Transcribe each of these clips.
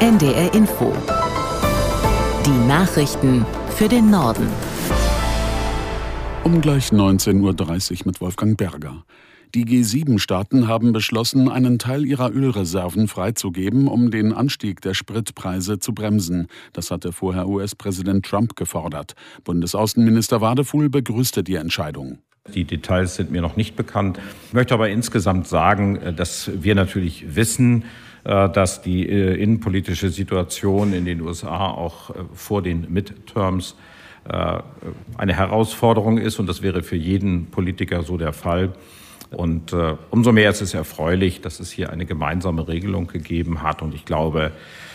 NDR Info. Die Nachrichten für den Norden. Um gleich 19:30 Uhr mit Wolfgang Berger. Die G7-Staaten haben beschlossen, einen Teil ihrer Ölreserven freizugeben, um den Anstieg der Spritpreise zu bremsen. Das hatte vorher US-Präsident Trump gefordert. Bundesaußenminister Wadefuhl begrüßte die Entscheidung. Die Details sind mir noch nicht bekannt. Ich möchte aber insgesamt sagen, dass wir natürlich wissen, dass die innenpolitische Situation in den USA auch vor den Midterms eine Herausforderung ist. Und das wäre für jeden Politiker so der Fall. Und umso mehr ist es erfreulich, dass es hier eine gemeinsame Regelung gegeben hat. Und ich glaube,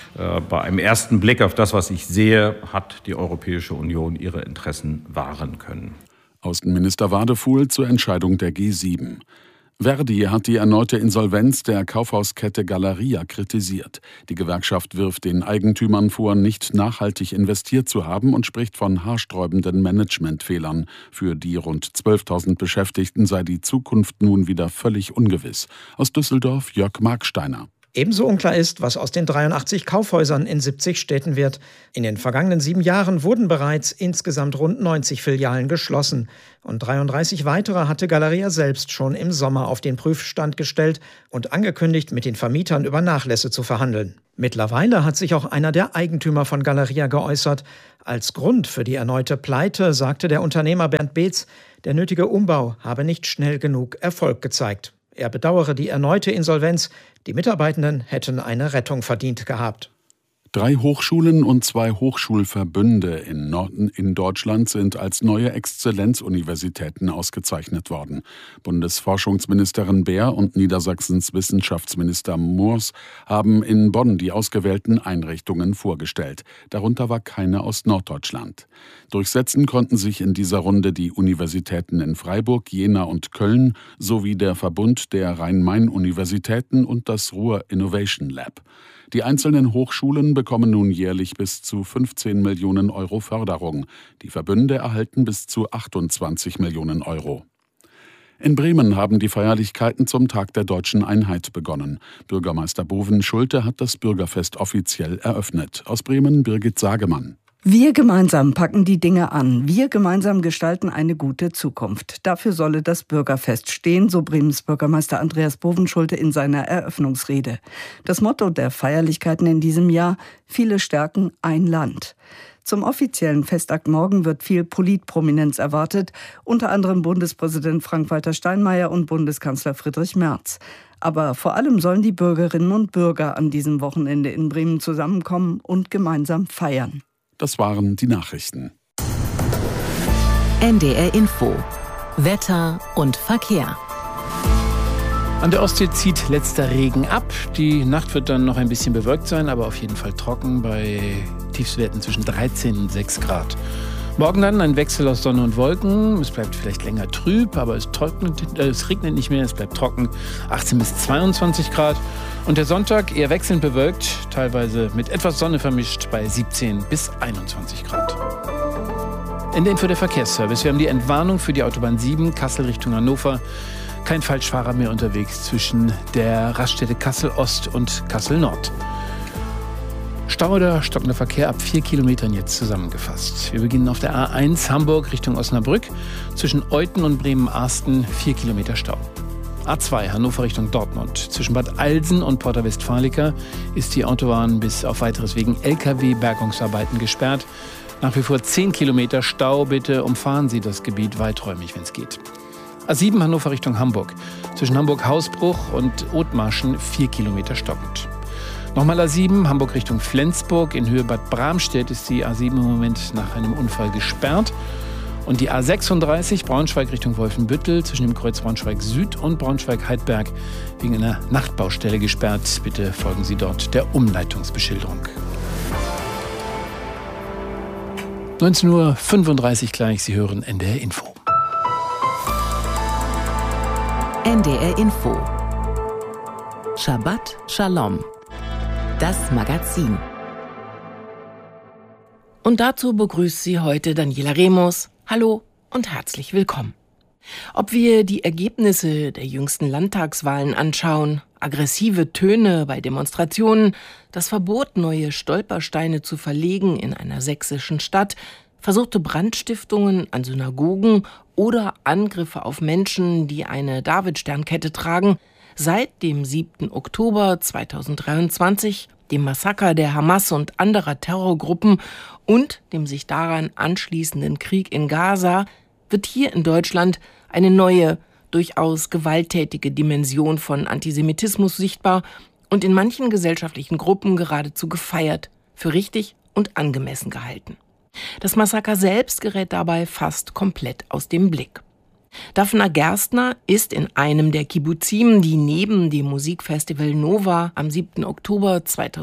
bei einem ersten Blick auf das, was ich sehe, hat die Europäische Union ihre Interessen wahren können. Außenminister Wadefuhl zur Entscheidung der G7. Verdi hat die erneute Insolvenz der Kaufhauskette Galeria kritisiert. Die Gewerkschaft wirft den Eigentümern vor, nicht nachhaltig investiert zu haben und spricht von haarsträubenden Managementfehlern. Für die rund 12.000 Beschäftigten sei die Zukunft nun wieder völlig ungewiss. Aus Düsseldorf Jörg Marksteiner. Ebenso unklar ist, was aus den 83 Kaufhäusern in 70 Städten wird. In den vergangenen 7 Jahren wurden bereits insgesamt rund 90 Filialen geschlossen. Und 33 weitere hatte Galeria selbst schon im Sommer auf den Prüfstand gestellt und angekündigt, mit den Vermietern über Nachlässe zu verhandeln. Mittlerweile hat sich auch einer der Eigentümer von Galeria geäußert. Als Grund für die erneute Pleite sagte der Unternehmer Bernd Beetz, der nötige Umbau habe nicht schnell genug Erfolg gezeigt. Er bedauere die erneute Insolvenz. Die Mitarbeitenden hätten eine Rettung verdient gehabt. 3 Hochschulen und 2 Hochschulverbünde in Deutschland sind als neue Exzellenzuniversitäten ausgezeichnet worden. Bundesforschungsministerin Baer und Niedersachsens Wissenschaftsminister Moors haben in Bonn die ausgewählten Einrichtungen vorgestellt. Darunter war keine aus Norddeutschland. Durchsetzen konnten sich in dieser Runde die Universitäten in Freiburg, Jena und Köln sowie der Verbund der Rhein-Main-Universitäten und das Ruhr Innovation Lab. Die einzelnen Hochschulen bekommen nun jährlich bis zu 15 Millionen Euro Förderung. Die Verbünde erhalten bis zu 28 Millionen Euro. In Bremen haben die Feierlichkeiten zum Tag der Deutschen Einheit begonnen. Bürgermeister Boven Schulte hat das Bürgerfest offiziell eröffnet. Aus Bremen Birgit Sagemann. Wir gemeinsam packen die Dinge an. Wir gemeinsam gestalten eine gute Zukunft. Dafür solle das Bürgerfest stehen, so Bremens Bürgermeister Andreas Bovenschulte in seiner Eröffnungsrede. Das Motto der Feierlichkeiten in diesem Jahr: Viele stärken ein Land. Zum offiziellen Festakt morgen wird viel Politprominenz erwartet, unter anderem Bundespräsident Frank-Walter Steinmeier und Bundeskanzler Friedrich Merz. Aber vor allem sollen die Bürgerinnen und Bürger an diesem Wochenende in Bremen zusammenkommen und gemeinsam feiern. Das waren die Nachrichten. NDR Info. Wetter und Verkehr. An der Ostsee zieht letzter Regen ab. Die Nacht wird dann noch ein bisschen bewölkt sein, aber auf jeden Fall trocken bei Tiefstwerten zwischen 13 und 6 Grad. Morgen dann ein Wechsel aus Sonne und Wolken. Es bleibt vielleicht länger trüb, aber es regnet nicht mehr, es bleibt trocken. 18 bis 22 Grad. Und der Sonntag eher wechselnd bewölkt, teilweise mit etwas Sonne vermischt bei 17 bis 21 Grad. Ende Info der Verkehrsservice. Wir haben die Entwarnung für die Autobahn 7 Kassel Richtung Hannover. Kein Falschfahrer mehr unterwegs zwischen der Raststätte Kassel Ost und Kassel Nord. Stau oder stockender Verkehr ab 4 Kilometern jetzt zusammengefasst. Wir beginnen auf der A1 Hamburg Richtung Osnabrück. Zwischen Euthen und Bremen-Arsten 4 Kilometer Stau. A2 Hannover Richtung Dortmund. Zwischen Bad Alsen und Porta Westfalica ist die Autobahn bis auf weiteres wegen LKW-Bergungsarbeiten gesperrt. Nach wie vor 10 Kilometer Stau. Bitte umfahren Sie das Gebiet weiträumig, wenn es geht. A7 Hannover Richtung Hamburg. Zwischen Hamburg-Hausbruch und Othmarschen 4 Kilometer stockend. Nochmal A7 Hamburg Richtung Flensburg. In Höhe Bad Bramstedt ist die A7 im Moment nach einem Unfall gesperrt. Und die A36 Braunschweig Richtung Wolfenbüttel zwischen dem Kreuz Braunschweig Süd und Braunschweig-Heidberg wegen einer Nachtbaustelle gesperrt. Bitte folgen Sie dort der Umleitungsbeschilderung. 19:35 Uhr gleich, Sie hören NDR Info. NDR Info. Shabbat Shalom. Das Magazin. Und dazu begrüßt Sie heute Daniela Remus. Hallo und herzlich willkommen. Ob wir die Ergebnisse der jüngsten Landtagswahlen anschauen, aggressive Töne bei Demonstrationen, das Verbot, neue Stolpersteine zu verlegen in einer sächsischen Stadt, versuchte Brandstiftungen an Synagogen oder Angriffe auf Menschen, die eine Davidsternkette tragen, seit dem 7. Oktober 2023, dem Massaker der Hamas und anderer Terrorgruppen und dem sich daran anschließenden Krieg in Gaza, wird hier in Deutschland eine neue, durchaus gewalttätige Dimension von Antisemitismus sichtbar und in manchen gesellschaftlichen Gruppen geradezu gefeiert, für richtig und angemessen gehalten. Das Massaker selbst gerät dabei fast komplett aus dem Blick. Daphna Gerstner ist in einem der Kibbuzim, die neben dem Musikfestival Nova am 7. Oktober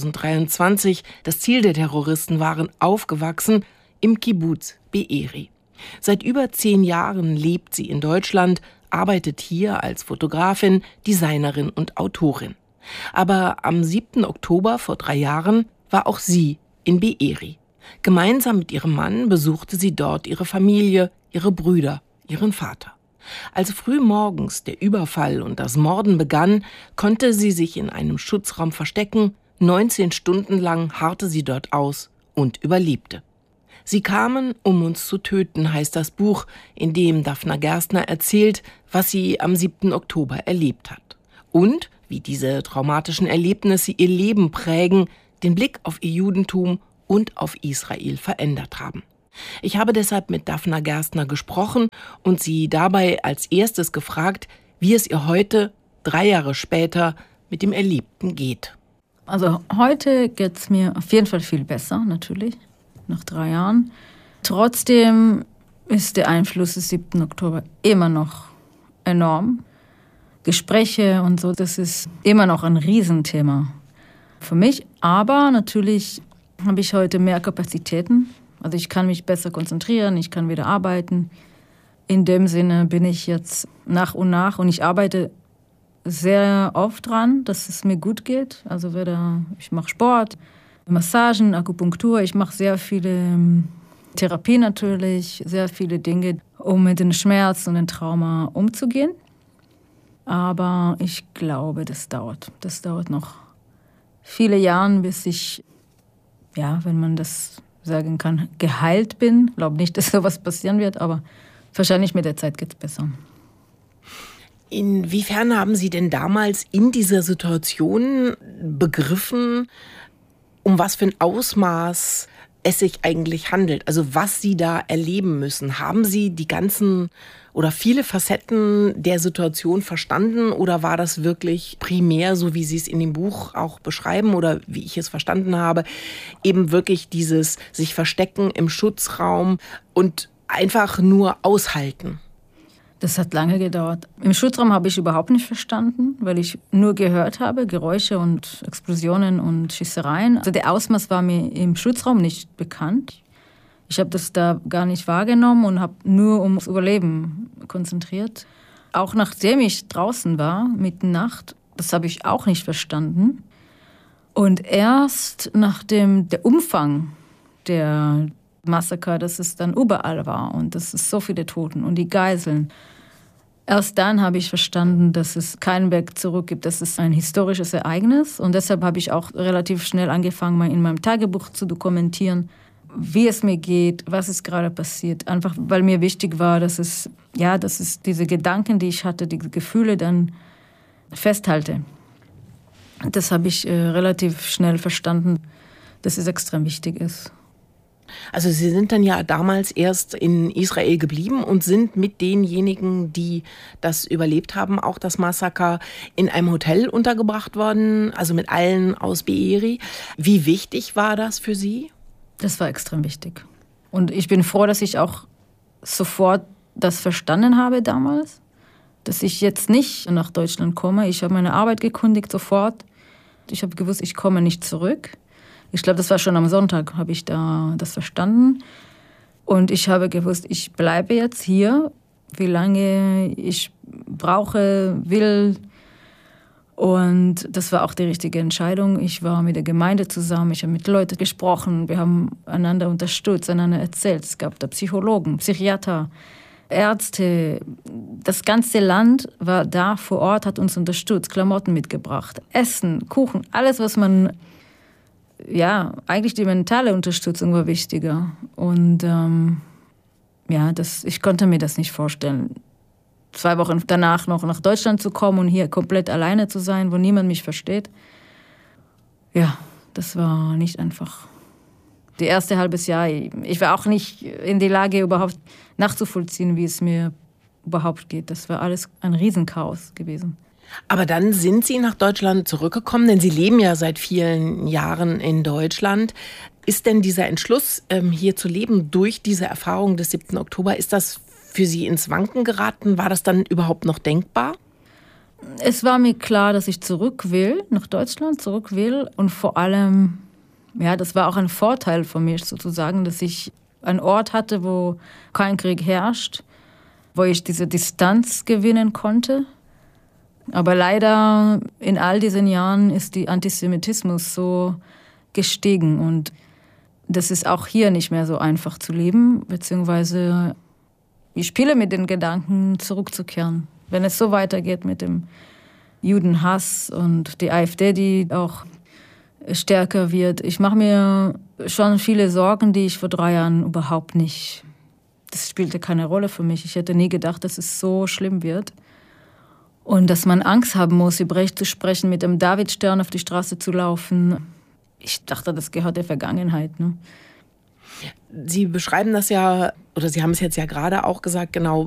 2023 das Ziel der Terroristen waren, aufgewachsen, im Kibbuz Be'eri. Seit über 10 Jahren lebt sie in Deutschland, arbeitet hier als Fotografin, Designerin und Autorin. Aber am 7. Oktober vor 3 Jahren war auch sie in Be'eri. Gemeinsam mit ihrem Mann besuchte sie dort ihre Familie, ihre Brüder, ihren Vater. Als frühmorgens der Überfall und das Morden begann, konnte sie sich in einem Schutzraum verstecken. 19 Stunden lang harrte sie dort aus und überlebte. Sie kamen, um uns zu töten, heißt das Buch, in dem Daphna Gerstner erzählt, was sie am 7. Oktober erlebt hat. Und wie diese traumatischen Erlebnisse ihr Leben prägen, den Blick auf ihr Judentum und auf Israel verändert haben. Ich habe deshalb mit Daphna Gerstner gesprochen und sie dabei als erstes gefragt, wie es ihr heute, 3 Jahre später, mit dem Erlebten geht. Also heute geht es mir auf jeden Fall viel besser, natürlich, nach 3 Jahren. Trotzdem ist der Einfluss des 7. Oktober immer noch enorm. Gespräche und so, das ist immer noch ein Riesenthema für mich. Aber natürlich habe ich heute mehr Kapazitäten. Also ich kann mich besser konzentrieren, ich kann wieder arbeiten. In dem Sinne bin ich jetzt nach und ich arbeite sehr oft dran, dass es mir gut geht. Also ich mache Sport, Massagen, Akupunktur, ich mache sehr viele Therapie natürlich, sehr viele Dinge, um mit dem Schmerz und dem Trauma umzugehen. Aber ich glaube, das dauert. Das dauert noch viele Jahre, bis ich, wenn man das sagen kann, geheilt bin. Ich glaube nicht, dass sowas passieren wird, aber wahrscheinlich mit der Zeit geht es besser. Inwiefern haben Sie denn damals in dieser Situation begriffen, um was für ein Ausmaß es sich eigentlich handelt? Also was Sie da erleben müssen? Haben Sie die ganzen oder viele Facetten der Situation verstanden oder war das wirklich primär, so wie Sie es in dem Buch auch beschreiben oder wie ich es verstanden habe, eben wirklich dieses sich verstecken im Schutzraum und einfach nur aushalten? Das hat lange gedauert. Im Schutzraum habe ich überhaupt nicht verstanden, weil ich nur gehört habe, Geräusche und Explosionen und Schießereien. Also der Ausmaß war mir im Schutzraum nicht bekannt. Ich habe das da gar nicht wahrgenommen und habe nur ums Überleben konzentriert. Auch nachdem ich draußen war, mitten Nacht, das habe ich auch nicht verstanden. Und erst nachdem der Umfang der Massaker, dass es dann überall war und dass es so viele Toten und die Geiseln. Erst dann habe ich verstanden, dass es keinen Weg zurück gibt. Das ist ein historisches Ereignis und deshalb habe ich auch relativ schnell angefangen, mal in meinem Tagebuch zu dokumentieren, wie es mir geht, was ist gerade passiert. Einfach, weil mir wichtig war, dass es diese Gedanken, die ich hatte, die Gefühle dann festhalte. Das habe ich relativ schnell verstanden, dass es extrem wichtig ist. Also Sie sind dann ja damals erst in Israel geblieben und sind mit denjenigen, die das überlebt haben, auch das Massaker, in einem Hotel untergebracht worden, also mit allen aus Be'eri. Wie wichtig war das für Sie? Das war extrem wichtig. Und ich bin froh, dass ich auch sofort das verstanden habe damals, dass ich jetzt nicht nach Deutschland komme. Ich habe meine Arbeit gekündigt sofort. Ich habe gewusst, ich komme nicht zurück. Ich glaube, das war schon am Sonntag, habe ich da das verstanden. Und ich habe gewusst, ich bleibe jetzt hier, wie lange ich will. Und das war auch die richtige Entscheidung. Ich war mit der Gemeinde zusammen, ich habe mit Leuten gesprochen, wir haben einander unterstützt, einander erzählt. Es gab da Psychologen, Psychiater, Ärzte, das ganze Land war da vor Ort, hat uns unterstützt, Klamotten mitgebracht, Essen, Kuchen, alles, was man, eigentlich die mentale Unterstützung war wichtiger. Und ich konnte mir das nicht vorstellen, 2 Wochen danach noch nach Deutschland zu kommen und hier komplett alleine zu sein, wo niemand mich versteht. Ja, das war nicht einfach. Die erste halbes Jahr, ich war auch nicht in der Lage, überhaupt nachzuvollziehen, wie es mir überhaupt geht. Das war alles ein Riesenchaos gewesen. Aber dann sind Sie nach Deutschland zurückgekommen, denn Sie leben ja seit vielen Jahren in Deutschland. Ist denn dieser Entschluss, hier zu leben, durch diese Erfahrung des 7. Oktober, ist das für Sie ins Wanken geraten? War das dann überhaupt noch denkbar? Es war mir klar, dass ich nach Deutschland zurück will. Und vor allem, das war auch ein Vorteil von mir sozusagen, dass ich einen Ort hatte, wo kein Krieg herrscht, wo ich diese Distanz gewinnen konnte. Aber leider in all diesen Jahren ist der Antisemitismus so gestiegen. Und das ist auch hier nicht mehr so einfach zu leben, beziehungsweise ich spiele mit den Gedanken, zurückzukehren. Wenn es so weitergeht mit dem Judenhass und die AfD, die auch stärker wird. Ich mache mir schon viele Sorgen, die ich vor 3 Jahren überhaupt nicht... Das spielte keine Rolle für mich. Ich hätte nie gedacht, dass es so schlimm wird. Und dass man Angst haben muss, über Recht zu sprechen, mit dem Davidstern auf die Straße zu laufen. Ich dachte, das gehört der Vergangenheit, ne? Sie beschreiben das ja, oder Sie haben es jetzt ja gerade auch gesagt, genau,